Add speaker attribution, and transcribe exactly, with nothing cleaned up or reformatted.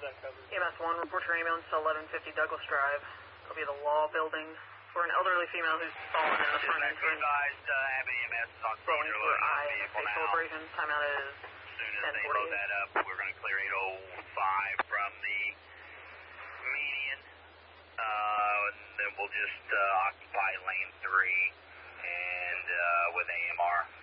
Speaker 1: E M S one, report your ambulance to eleven fifty Douglas Drive. It'll be the law building for an elderly female who's fallen in the front entrance.
Speaker 2: Advised, uh, Abbott E M S is on scene.
Speaker 1: Blowing for eye and facial abrasion. Timeout is
Speaker 2: As soon as they load that up, we're going to clear eight oh five from the median. Uh, and then we'll just uh, occupy lane three and uh, with A M R.